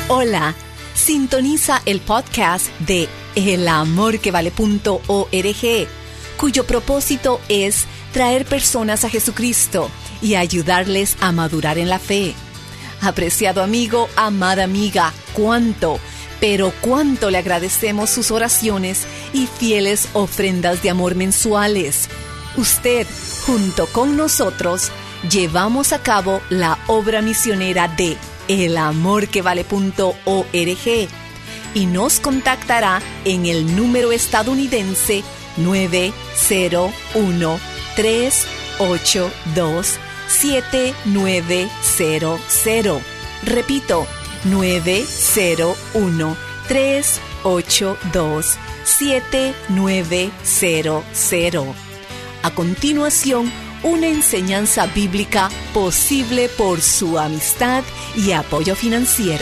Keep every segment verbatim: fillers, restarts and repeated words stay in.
Hola, sintoniza el podcast de el amor que vale punto org, cuyo propósito es traer personas a Jesucristo y ayudarles a madurar en la fe. Apreciado amigo, amada amiga, cuánto, pero cuánto le agradecemos sus oraciones y fieles ofrendas de amor mensuales. Usted, junto con nosotros, llevamos a cabo la obra misionera de el amor que vale punto org y nos contactará en el número estadounidense nueve cero uno, tres ocho dos, siete nueve cero cero. Repito, nueve cero uno, tres ocho dos, siete nueve cero cero. A continuación, una enseñanza bíblica posible por su amistad y apoyo financiero.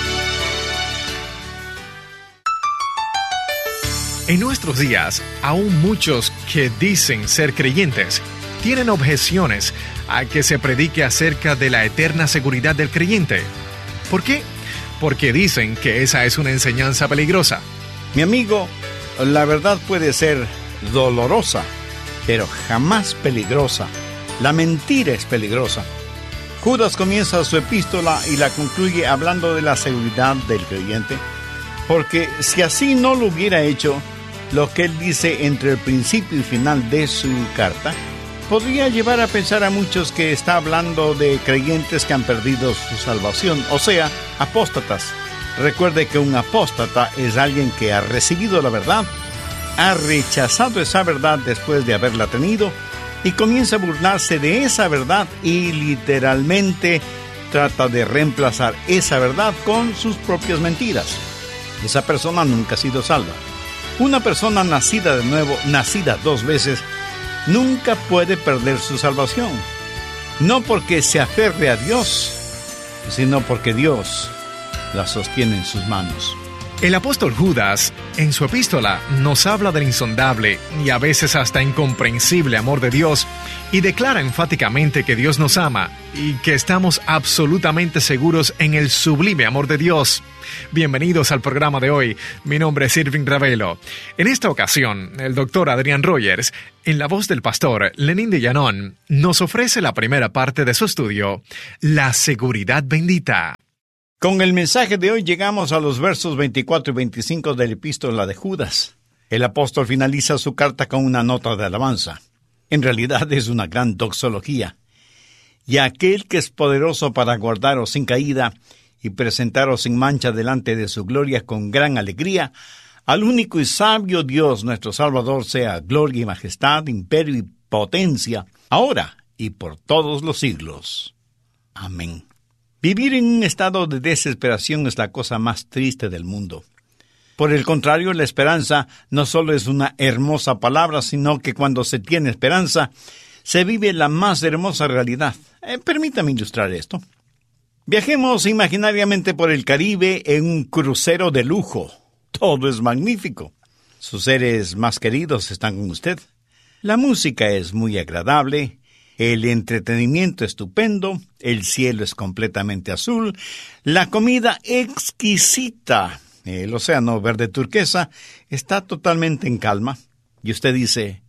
En nuestros días, aún muchos que dicen ser creyentes tienen objeciones a que se predique acerca de la eterna seguridad del creyente. ¿Por qué? Porque dicen que esa es una enseñanza peligrosa. Mi amigo, la verdad puede ser dolorosa, pero jamás peligrosa. La mentira es peligrosa. Judas comienza su epístola y la concluye hablando de la seguridad del creyente, porque si así no lo hubiera hecho, lo que él dice entre el principio y final de su carta podría llevar a pensar a muchos que está hablando de creyentes que han perdido su salvación, o sea, apóstatas. Recuerde que un apóstata es alguien que ha recibido la verdad, ha rechazado esa verdad después de haberla tenido y comienza a burlarse de esa verdad y literalmente trata de reemplazar esa verdad con sus propias mentiras. Esa persona nunca ha sido salva. Una persona nacida de nuevo, nacida dos veces, nunca puede perder su salvación. No porque se aferre a Dios, sino porque Dios la sostiene en sus manos. El apóstol Judas, en su epístola, nos habla del insondable y a veces hasta incomprensible amor de Dios y declara enfáticamente que Dios nos ama y que estamos absolutamente seguros en el sublime amor de Dios. Bienvenidos al programa de hoy. Mi nombre es Irving Ravelo. En esta ocasión, el doctor Adrián Rogers, en la voz del pastor Lenín de Llanón, nos ofrece la primera parte de su estudio, La Seguridad Bendita. Con el mensaje de hoy llegamos a los versos veinticuatro y veinticinco de la epístola de Judas. El apóstol finaliza su carta con una nota de alabanza. En realidad es una gran doxología. Y aquel que es poderoso para guardaros sin caída y presentaros sin mancha delante de su gloria con gran alegría, al único y sabio Dios nuestro Salvador sea gloria y majestad, imperio y potencia, ahora y por todos los siglos. Amén. Vivir en un estado de desesperación es la cosa más triste del mundo. Por el contrario, la esperanza no solo es una hermosa palabra, sino que cuando se tiene esperanza, se vive la más hermosa realidad. Eh, permítame ilustrar esto. Viajemos imaginariamente por el Caribe en un crucero de lujo. Todo es magnífico. Sus seres más queridos están con usted. La música es muy agradable. El entretenimiento estupendo, el cielo es completamente azul, la comida exquisita, el océano verde turquesa está totalmente en calma. Y usted dice,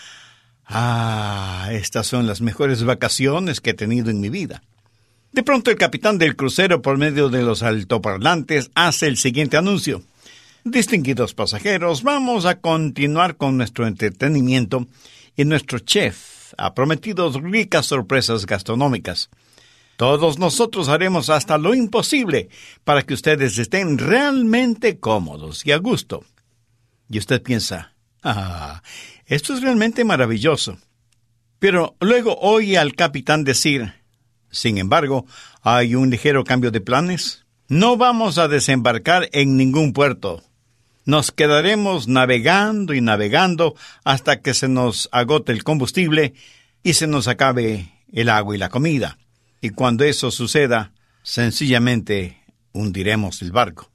ah, estas son las mejores vacaciones que he tenido en mi vida. De pronto el capitán del crucero, por medio de los altoparlantes, hace el siguiente anuncio. Distinguidos pasajeros, vamos a continuar con nuestro entretenimiento y nuestro chef ha prometido ricas sorpresas gastronómicas. Todos nosotros haremos hasta lo imposible para que ustedes estén realmente cómodos y a gusto. Y usted piensa, ah, esto es realmente maravilloso. Pero luego oye al capitán decir, sin embargo, hay un ligero cambio de planes. No vamos a desembarcar en ningún puerto. Nos quedaremos navegando y navegando hasta que se nos agote el combustible y se nos acabe el agua y la comida. Y cuando eso suceda, sencillamente hundiremos el barco.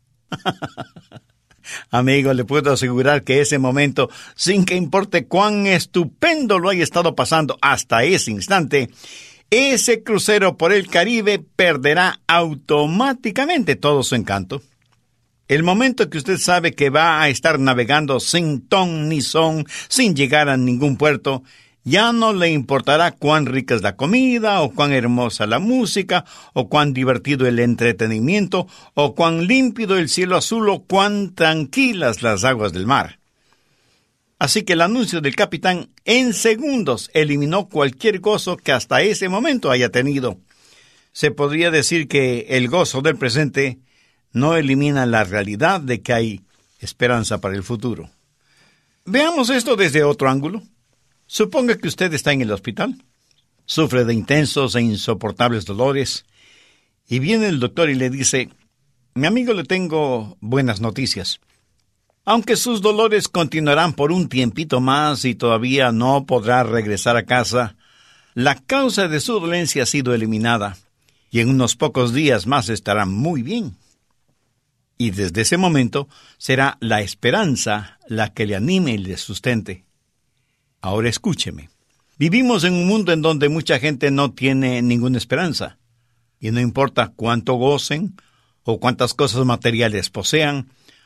Amigo, le puedo asegurar que ese momento, sin que importe cuán estupendo lo haya estado pasando hasta ese instante, ese crucero por el Caribe perderá automáticamente todo su encanto. El momento que usted sabe que va a estar navegando sin ton ni son, sin llegar a ningún puerto, ya no le importará cuán rica es la comida, o cuán hermosa la música, o cuán divertido el entretenimiento, o cuán límpido el cielo azul, o cuán tranquilas las aguas del mar. Así que el anuncio del capitán en segundos eliminó cualquier gozo que hasta ese momento haya tenido. Se podría decir que el gozo del presente no elimina la realidad de que hay esperanza para el futuro. Veamos esto desde otro ángulo. Suponga que usted está en el hospital, sufre de intensos e insoportables dolores, y viene el doctor y le dice: mi amigo, le tengo buenas noticias. Aunque sus dolores continuarán por un tiempito más y todavía no podrá regresar a casa, la causa de su dolencia ha sido eliminada, y en unos pocos días más estará muy bien. Y desde ese momento será la esperanza la que le anime y le sustente. Ahora escúcheme. Vivimos en un mundo en donde mucha gente no tiene ninguna esperanza. Y no importa cuánto gocen, o cuántas cosas materiales posean,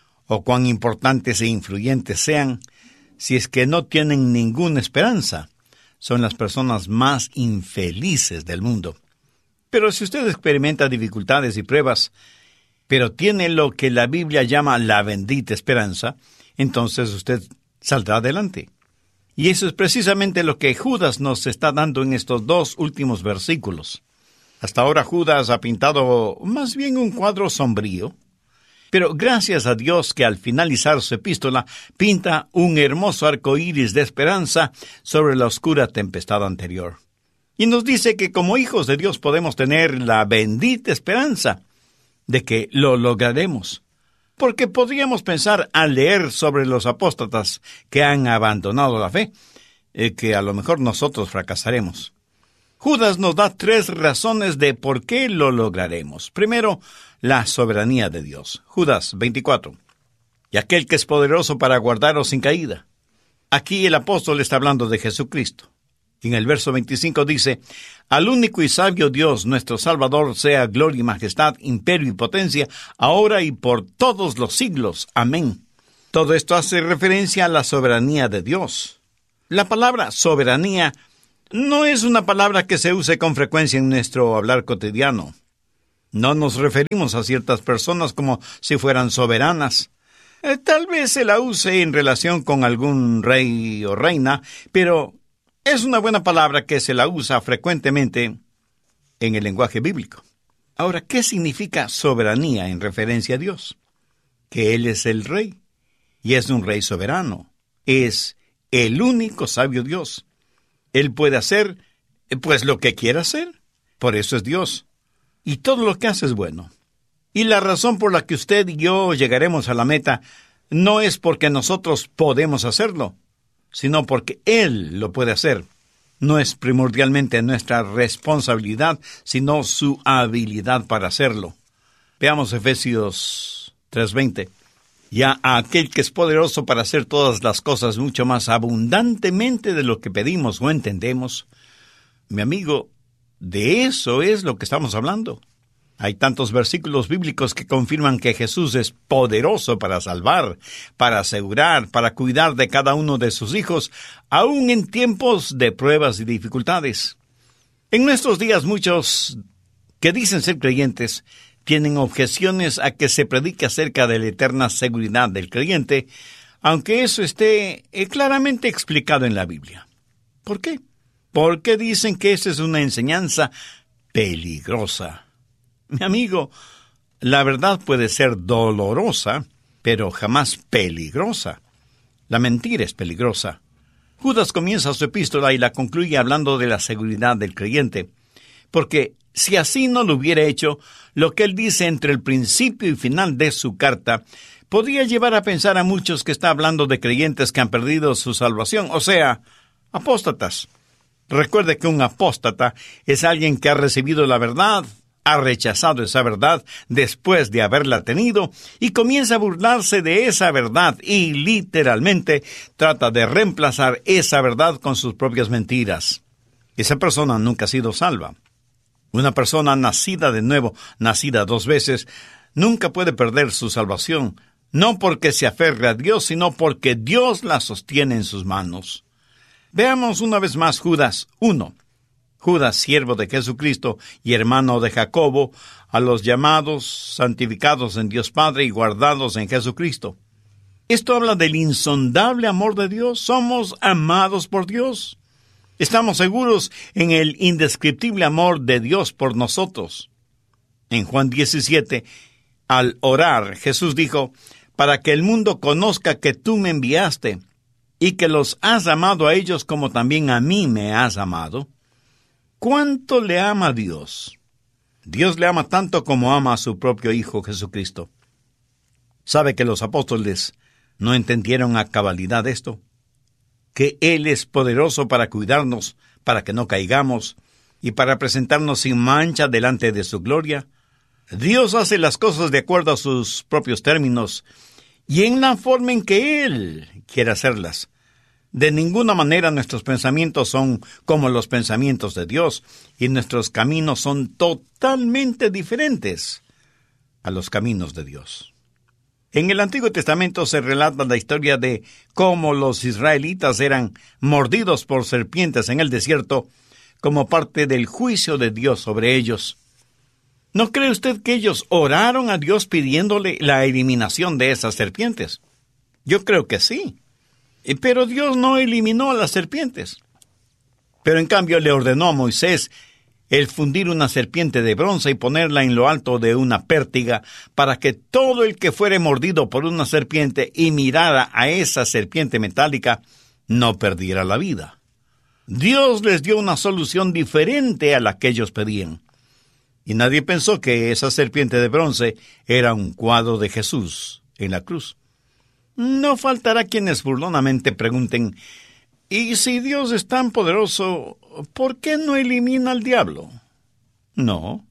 o cuán importantes e influyentes sean, si es que no tienen ninguna esperanza, son las personas más infelices del mundo. Pero si usted experimenta dificultades y pruebas, pero tiene lo que la Biblia llama la bendita esperanza, entonces usted saldrá adelante. Y eso es precisamente lo que Judas nos está dando en estos dos últimos versículos. Hasta ahora Judas ha pintado más bien un cuadro sombrío, pero gracias a Dios que al finalizar su epístola pinta un hermoso arco iris de esperanza sobre la oscura tempestad anterior. Y nos dice que como hijos de Dios podemos tener la bendita esperanza de que lo lograremos. Porque podríamos pensar al leer sobre los apóstatas que han abandonado la fe, eh, que a lo mejor nosotros fracasaremos. Judas nos da tres razones de por qué lo lograremos. Primero, la soberanía de Dios. Judas veinticuatro. Y aquel que es poderoso para guardaros sin caída. Aquí el apóstol está hablando de Jesucristo. En el verso veinticinco dice: al único y sabio Dios, nuestro Salvador, sea gloria y majestad, imperio y potencia, ahora y por todos los siglos. Amén. Todo esto hace referencia a la soberanía de Dios. La palabra soberanía no es una palabra que se use con frecuencia en nuestro hablar cotidiano. No nos referimos a ciertas personas como si fueran soberanas. Eh, tal vez se la use en relación con algún rey o reina, pero es una buena palabra que se la usa frecuentemente en el lenguaje bíblico. Ahora, ¿qué significa soberanía en referencia a Dios? Que Él es el rey, y es un rey soberano. Es el único sabio Dios. Él puede hacer, pues, lo que quiera hacer. Por eso es Dios. Y todo lo que hace es bueno. Y la razón por la que usted y yo llegaremos a la meta no es porque nosotros podemos hacerlo, sino porque Él lo puede hacer. No es primordialmente nuestra responsabilidad, sino su habilidad para hacerlo. Veamos Efesios tres veinte. Ya a aquel que es poderoso para hacer todas las cosas mucho más abundantemente de lo que pedimos o entendemos. Mi amigo, de eso es lo que estamos hablando. Hay tantos versículos bíblicos que confirman que Jesús es poderoso para salvar, para asegurar, para cuidar de cada uno de sus hijos, aún en tiempos de pruebas y dificultades. En nuestros días muchos que dicen ser creyentes tienen objeciones a que se predique acerca de la eterna seguridad del creyente, aunque eso esté eh, claramente explicado en la Biblia. ¿Por qué? Porque dicen que esa es una enseñanza peligrosa. Mi amigo, la verdad puede ser dolorosa, pero jamás peligrosa. La mentira es peligrosa. Judas comienza su epístola y la concluye hablando de la seguridad del creyente, porque si así no lo hubiera hecho, lo que él dice entre el principio y final de su carta podría llevar a pensar a muchos que está hablando de creyentes que han perdido su salvación, o sea, apóstatas. Recuerde que un apóstata es alguien que ha recibido la verdad, ha rechazado esa verdad después de haberla tenido y comienza a burlarse de esa verdad y literalmente trata de reemplazar esa verdad con sus propias mentiras. esa persona nunca ha sido salva. Una persona nacida de nuevo, nacida dos veces, nunca puede perder su salvación, no porque se aferre a Dios, sino porque Dios la sostiene en sus manos. Veamos una vez más Judas uno. Judas, siervo de Jesucristo y hermano de Jacobo, a los llamados, santificados en Dios Padre y guardados en Jesucristo. Esto habla del insondable amor de Dios. Somos amados por Dios. Estamos seguros en el indescriptible amor de Dios por nosotros. En Juan diecisiete, al orar, Jesús dijo, para que el mundo conozca que tú me enviaste y que los has amado a ellos como también a mí me has amado. ¿Cuánto le ama Dios? Dios le ama tanto como ama a su propio Hijo Jesucristo. ¿Sabe que los apóstoles no entendieron a cabalidad esto? Que Él es poderoso para cuidarnos, para que no caigamos, y para presentarnos sin mancha delante de su gloria. Dios hace las cosas de acuerdo a sus propios términos, y en la forma en que Él quiere hacerlas. De ninguna manera nuestros pensamientos son como los pensamientos de Dios, y nuestros caminos son totalmente diferentes a los caminos de Dios. En el Antiguo Testamento se relata la historia de cómo los israelitas eran mordidos por serpientes en el desierto como parte del juicio de Dios sobre ellos. ¿No cree usted que ellos oraron a Dios pidiéndole la eliminación de esas serpientes? Yo creo que sí. Pero Dios no eliminó a las serpientes. Pero en cambio le ordenó a Moisés el fundir una serpiente de bronce y ponerla en lo alto de una pértiga, para que todo el que fuere mordido por una serpiente y mirara a esa serpiente metálica, no perdiera la vida. Dios les dio una solución diferente a la que ellos pedían. Y nadie pensó que esa serpiente de bronce era un cuadro de Jesús en la cruz. No faltará quienes burlonamente pregunten, ¿y si Dios es tan poderoso, por qué no elimina al diablo? No,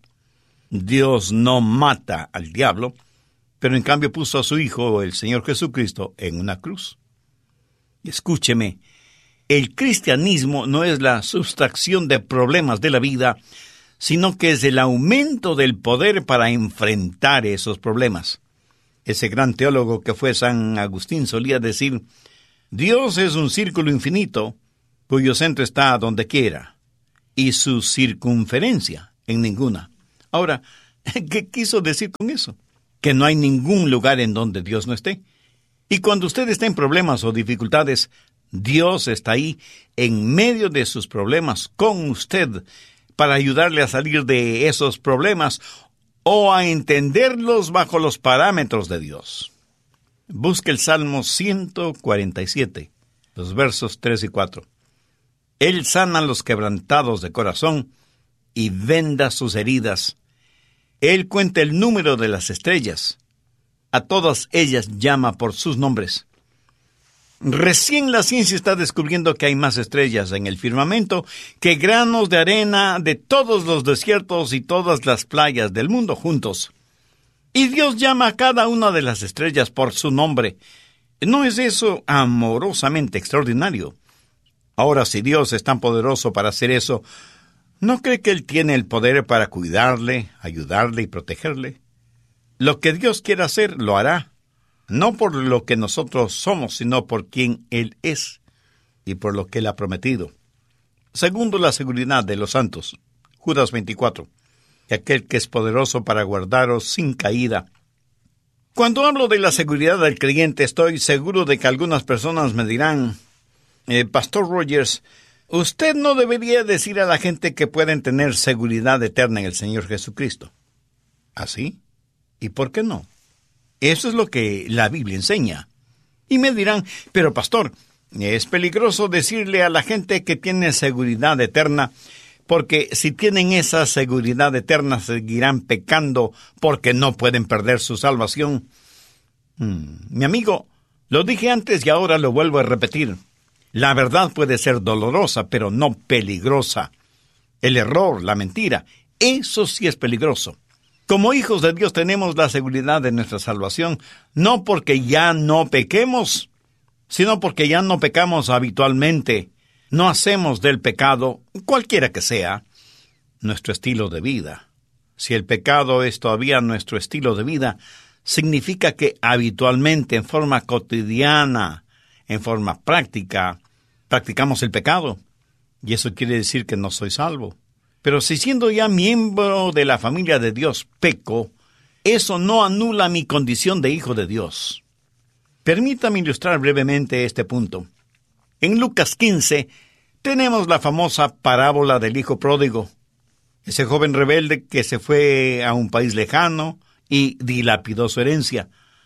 Dios no mata al diablo, pero en cambio puso a su Hijo, el Señor Jesucristo, en una cruz. Escúcheme, el cristianismo no es la sustracción de problemas de la vida, sino que es el aumento del poder para enfrentar esos problemas. Ese gran teólogo que fue San Agustín solía decir, Dios es un círculo infinito, cuyo centro está donde quiera, y su circunferencia en ninguna. Ahora, ¿qué quiso decir con eso? Que no hay ningún lugar en donde Dios no esté. Y cuando usted está en problemas o dificultades, Dios está ahí, en medio de sus problemas, con usted, para ayudarle a salir de esos problemas o a entenderlos bajo los parámetros de Dios. Busque el Salmo ciento cuarenta y siete, los versos tres y cuatro. Él sana a los quebrantados de corazón y venda sus heridas. Él cuenta el número de las estrellas. A todas ellas llama por sus nombres. Recién la ciencia está descubriendo que hay más estrellas en el firmamento que granos de arena de todos los desiertos y todas las playas del mundo juntos. Y Dios llama a cada una de las estrellas por su nombre. ¿No es eso amorosamente extraordinario? Ahora, si Dios es tan poderoso para hacer eso, ¿no cree que Él tiene el poder para cuidarle, ayudarle y protegerle? Lo que Dios quiera hacer, lo hará. No por lo que nosotros somos, sino por quien Él es y por lo que Él ha prometido. Segundo, la seguridad de los santos. Judas veinticuatro. Y aquel que es poderoso para guardaros sin caída. Cuando hablo de la seguridad del creyente, estoy seguro de que algunas personas me dirán, eh, Pastor Rogers, usted no debería decir a la gente que pueden tener seguridad eterna en el Señor Jesucristo. ¿Así? ¿Y por qué no? Eso es lo que la Biblia enseña. Y me dirán, pero pastor, es peligroso decirle a la gente que tiene seguridad eterna, porque si tienen esa seguridad eterna seguirán pecando porque no pueden perder su salvación. Hmm, mi amigo, lo dije antes y ahora lo vuelvo a repetir. La verdad puede ser dolorosa, pero no peligrosa. El error, la mentira, eso sí es peligroso. Como hijos de Dios tenemos la seguridad de nuestra salvación, no porque ya no pequemos, sino porque ya no pecamos habitualmente. No hacemos del pecado, cualquiera que sea, nuestro estilo de vida. Si el pecado es todavía nuestro estilo de vida, significa que habitualmente, en forma cotidiana, en forma práctica, practicamos el pecado. Y eso quiere decir que no soy salvo. Pero si siendo ya miembro de la familia de Dios peco, eso no anula mi condición de hijo de Dios. Permítame ilustrar brevemente este punto. En Lucas quince tenemos la famosa parábola del hijo pródigo. Ese joven rebelde que se fue a un país lejano y dilapidó su herencia.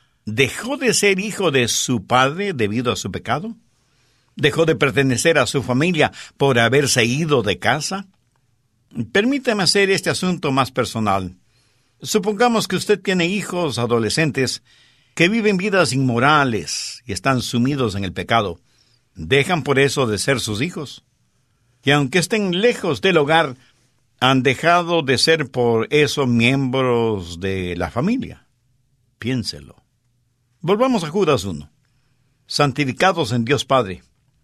¿Dejó de ser hijo de su padre debido a su pecado? ¿Dejó de pertenecer a su familia por haberse ido de casa? Permítame hacer este asunto más personal. Supongamos que usted tiene hijos adolescentes que viven vidas inmorales y están sumidos en el pecado. ¿Dejan por eso de ser sus hijos? Y aunque estén lejos del hogar, ¿han dejado de ser por eso miembros de la familia? Piénselo. Volvamos a Judas uno. Santificados en Dios Padre.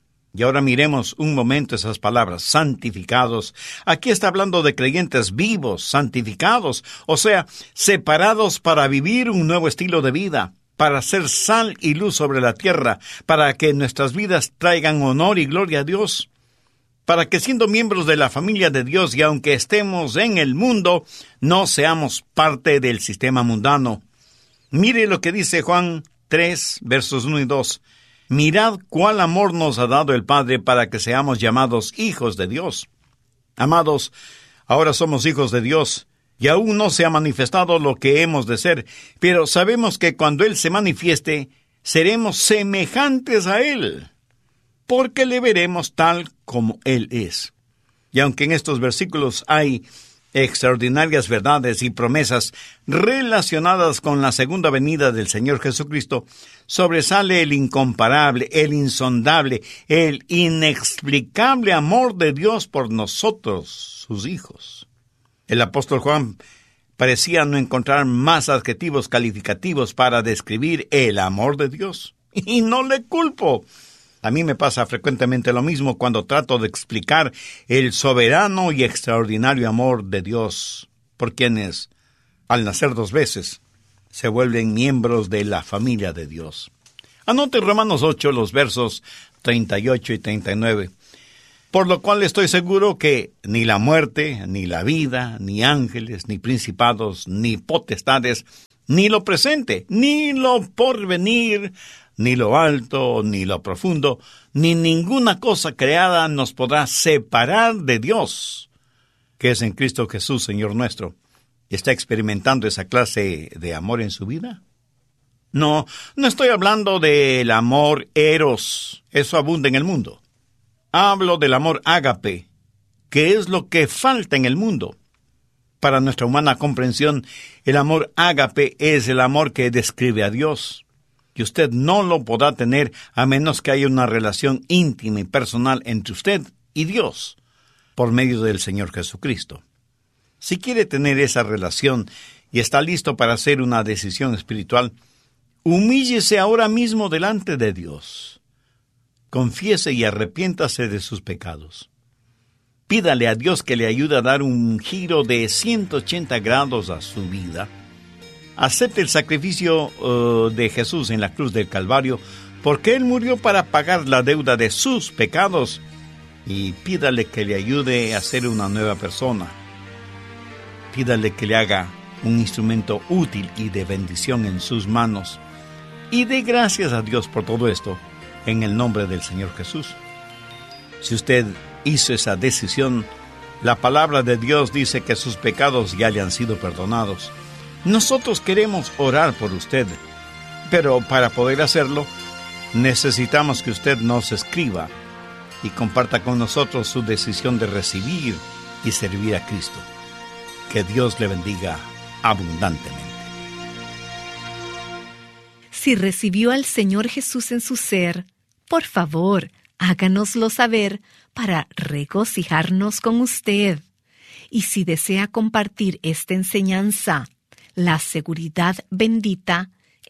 Y ahora miremos un momento esas palabras, santificados. Aquí está hablando de creyentes vivos, santificados, o sea, separados para vivir un nuevo estilo de vida, para ser sal y luz sobre la tierra, para que nuestras vidas traigan honor y gloria a Dios, para que siendo miembros de la familia de Dios y aunque estemos en el mundo, no seamos parte del sistema mundano. Mire lo que dice Juan tres, versos uno y dos. Mirad cuál amor nos ha dado el Padre para que seamos llamados hijos de Dios. Amados, ahora somos hijos de Dios, y aún no se ha manifestado lo que hemos de ser, pero sabemos que cuando Él se manifieste, seremos semejantes a Él, porque le veremos tal como Él es. Y aunque en estos versículos hay extraordinarias verdades y promesas relacionadas con la segunda venida del Señor Jesucristo, sobresale el incomparable, el insondable, el inexplicable amor de Dios por nosotros, sus hijos. El apóstol Juan parecía no encontrar más adjetivos calificativos para describir el amor de Dios. Y no le culpo. A mí me pasa frecuentemente lo mismo cuando trato de explicar el soberano y extraordinario amor de Dios por quienes, al nacer dos veces, se vuelven miembros de la familia de Dios. Anote Romanos ocho, los versos treinta y ocho y treinta y nueve. Por lo cual estoy seguro que ni la muerte, ni la vida, ni ángeles, ni principados, ni potestades, ni lo presente, ni lo porvenir, ni lo alto, ni lo profundo, ni ninguna cosa creada nos podrá separar de Dios, que es en Cristo Jesús, Señor nuestro. ¿Está experimentando esa clase de amor en su vida? No, no estoy hablando del amor eros, eso abunda en el mundo. Hablo del amor ágape, que es lo que falta en el mundo. Para nuestra humana comprensión, el amor ágape es el amor que describe a Dios. Y usted no lo podrá tener a menos que haya una relación íntima y personal entre usted y Dios, por medio del Señor Jesucristo. Si quiere tener esa relación y está listo para hacer una decisión espiritual, humíllese ahora mismo delante de Dios. Confiese y arrepiéntase de sus pecados. Pídale a Dios que le ayude a dar un giro de ciento ochenta grados a su vida. Acepte el sacrificio uh, de Jesús en la cruz del Calvario, porque Él murió para pagar la deuda de sus pecados, y pídale que le ayude a ser una nueva persona. Pídale que le haga un instrumento útil y de bendición en sus manos, y dé gracias a Dios por todo esto, en el nombre del Señor Jesús. Si usted hizo esa decisión, la palabra de Dios dice que sus pecados ya le han sido perdonados. Nosotros queremos orar por usted, pero para poder hacerlo, necesitamos que usted nos escriba y comparta con nosotros su decisión de recibir y servir a Cristo. Que Dios le bendiga abundantemente. Si recibió al Señor Jesús en su ser, por favor, háganoslo saber para regocijarnos con usted. Y si desea compartir esta enseñanza, la seguridad bendita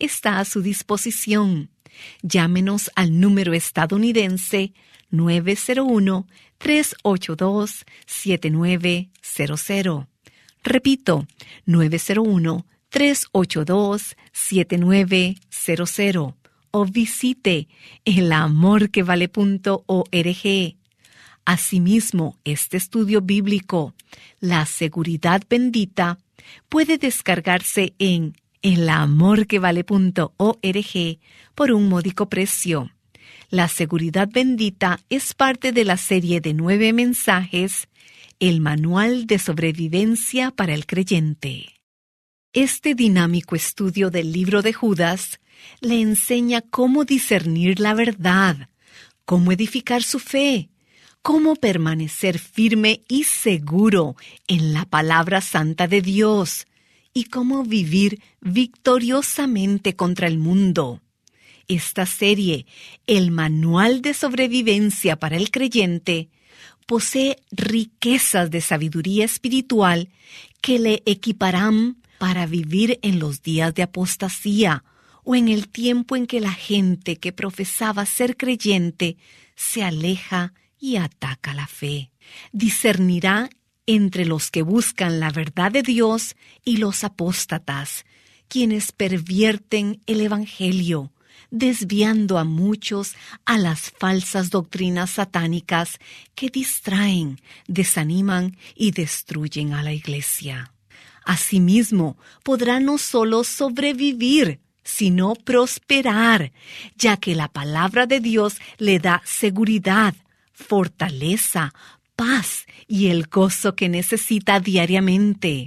está a su disposición. Llámenos al número estadounidense nueve cero uno, tres ocho dos, siete nueve cero cero. Repito, nueve cero uno, tres ocho dos, siete nueve cero cero. O visite el amor que vale punto org. Asimismo, este estudio bíblico, La Seguridad Bendita, puede descargarse en el amor que vale punto org por un módico precio. La Seguridad Bendita es parte de la serie de nueve mensajes, El Manual de Sobrevivencia para el Creyente. Este dinámico estudio del libro de Judas le enseña cómo discernir la verdad, cómo edificar su fe, cómo permanecer firme y seguro en la palabra santa de Dios y cómo vivir victoriosamente contra el mundo. Esta serie, El Manual de Sobrevivencia para el Creyente, posee riquezas de sabiduría espiritual que le equiparán para vivir en los días de apostasía o en el tiempo en que la gente que profesaba ser creyente se aleja y ataca la fe. Discernirá entre los que buscan la verdad de Dios y los apóstatas, quienes pervierten el Evangelio, desviando a muchos a las falsas doctrinas satánicas que distraen, desaniman y destruyen a la Iglesia. Asimismo, podrá no solo sobrevivir, sino prosperar, ya que la palabra de Dios le da seguridad, fortaleza, paz y el gozo que necesita diariamente.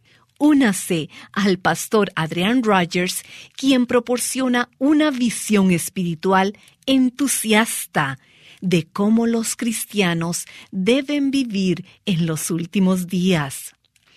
Únase al pastor Adrian Rogers, quien proporciona una visión espiritual entusiasta de cómo los cristianos deben vivir en los últimos días.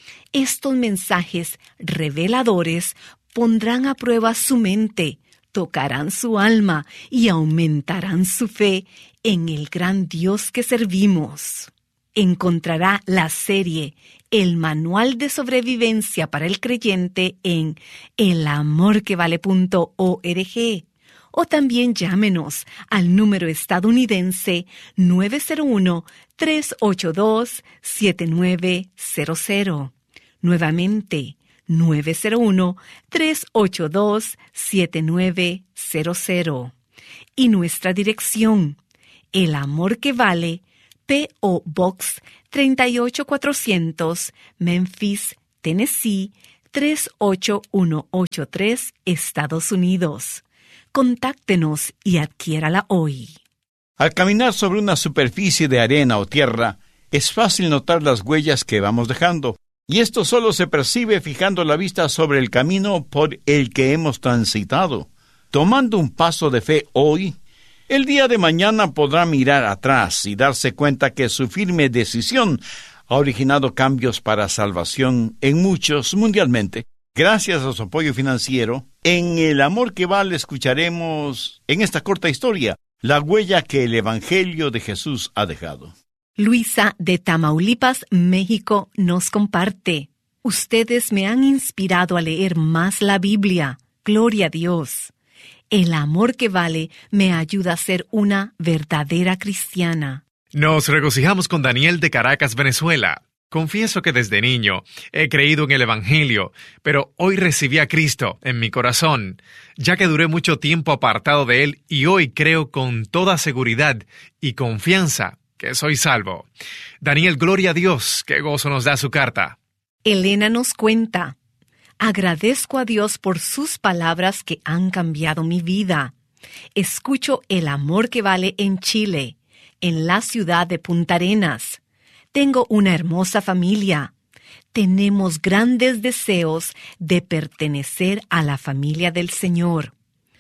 Estos mensajes reveladores pondrán a prueba su mente, tocarán su alma y aumentarán su fe en el gran Dios que servimos. Encontrará la serie El Manual de Sobrevivencia para el Creyente en el amor que vale punto org o también llámenos al número estadounidense nueve cero uno, tres ocho dos, siete nueve cero cero. Nuevamente, nueve cero uno, tres ocho dos, siete nueve cero cero. Y nuestra dirección, El Amor que Vale, P O Box tres ocho cuatrocientos, Memphis, Tennessee, tres ocho uno ocho tres, Estados Unidos. Contáctenos y adquiérala hoy. Al caminar sobre una superficie de arena o tierra, es fácil notar las huellas que vamos dejando. Y esto solo se percibe fijando la vista sobre el camino por el que hemos transitado. Tomando un paso de fe hoy, el día de mañana podrá mirar atrás y darse cuenta que su firme decisión ha originado cambios para salvación en muchos mundialmente. Gracias a su apoyo financiero, en El Amor que Vale escucharemos en esta corta historia la huella que el Evangelio de Jesús ha dejado. Luisa de Tamaulipas, México, nos comparte: ustedes me han inspirado a leer más la Biblia. Gloria a Dios. El amor que vale me ayuda a ser una verdadera cristiana. Nos regocijamos con Daniel de Caracas, Venezuela. Confieso que desde niño he creído en el Evangelio, pero hoy recibí a Cristo en mi corazón, ya que duré mucho tiempo apartado de Él y hoy creo con toda seguridad y confianza que soy salvo. Daniel, gloria a Dios, qué gozo nos da su carta. Elena nos cuenta: agradezco a Dios por sus palabras que han cambiado mi vida. Escucho El Amor que Vale en Chile, en la ciudad de Punta Arenas. Tengo una hermosa familia. Tenemos grandes deseos de pertenecer a la familia del Señor.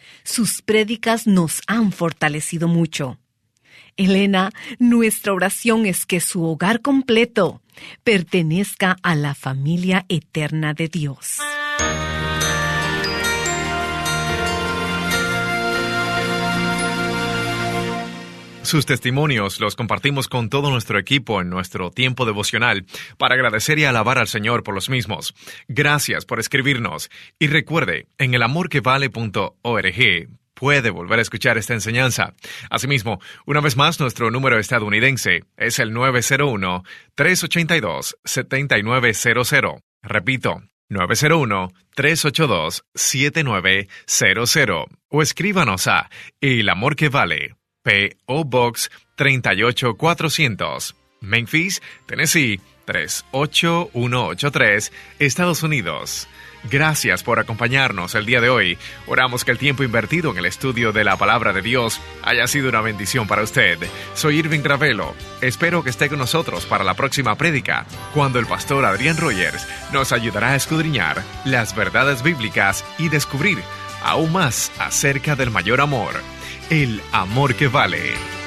Sus prédicas nos han fortalecido mucho. Elena, nuestra oración es que su hogar completo pertenezca a la familia eterna de Dios. Sus testimonios los compartimos con todo nuestro equipo en nuestro tiempo devocional para agradecer y alabar al Señor por los mismos. Gracias por escribirnos. Y recuerde, en el amor que vale punto org puede volver a escuchar esta enseñanza. Asimismo, una vez más, nuestro número estadounidense es el nueve cero uno, tres ocho dos, siete nueve cero cero. Repito, nueve cero uno, tres ocho dos, siete nueve cero cero. O escríbanos a El Amor que Vale, P O Box tres ocho cuatrocientos, Memphis, Tennessee tres ocho uno ocho tres, Estados Unidos. Gracias por acompañarnos el día de hoy. Oramos que el tiempo invertido en el estudio de la Palabra de Dios haya sido una bendición para usted. Soy Irving Ravelo. Espero que esté con nosotros para la próxima prédica, cuando el pastor Adrián Rogers nos ayudará a escudriñar las verdades bíblicas y descubrir aún más acerca del mayor amor, el amor que vale.